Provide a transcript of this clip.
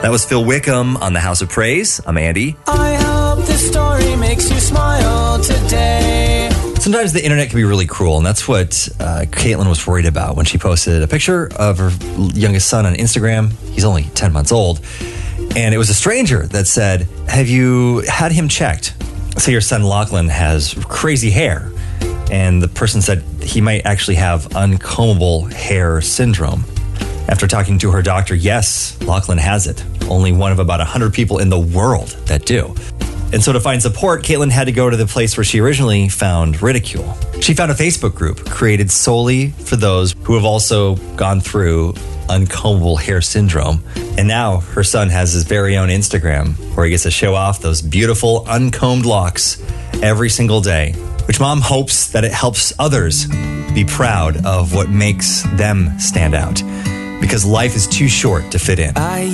That was Phil Wickham on the House of Praise. I'm Andy. I hope this story makes you smile today. Sometimes the internet can be really cruel, and that's what Caitlin was worried about when she posted a picture of her youngest son on Instagram. He's only 10 months old. And it was a stranger that said, have you had him checked? Say your son Lachlan has crazy hair. And the person said he might actually have uncombable hair syndrome. After talking to her doctor, yes, Lachlan has it. Only one of about 100 people in the world that do. And so to find support, Caitlin had to go to the place where she originally found ridicule. She found a Facebook group created solely for those who have also gone through uncombable hair syndrome. And now her son has his very own Instagram where he gets to show off those beautiful uncombed locks every single day, which mom hopes that it helps others be proud of what makes them stand out. Because life is too short to fit in.